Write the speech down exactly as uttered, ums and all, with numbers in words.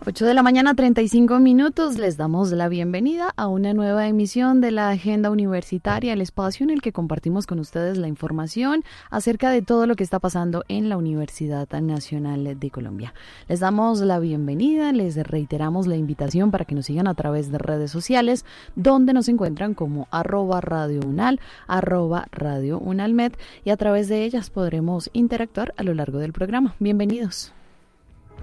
ocho de la mañana, treinta y cinco minutos, les damos la bienvenida a una nueva emisión de la Agenda Universitaria, el espacio en el que compartimos con ustedes la información acerca de todo lo que está pasando en la Universidad Nacional de Colombia. Les damos la bienvenida, les reiteramos la invitación para que nos sigan a través de redes sociales, donde nos encuentran como arroba Radio Unal, arroba Radio Unalmed, y a través de ellas podremos interactuar a lo largo del programa. Bienvenidos.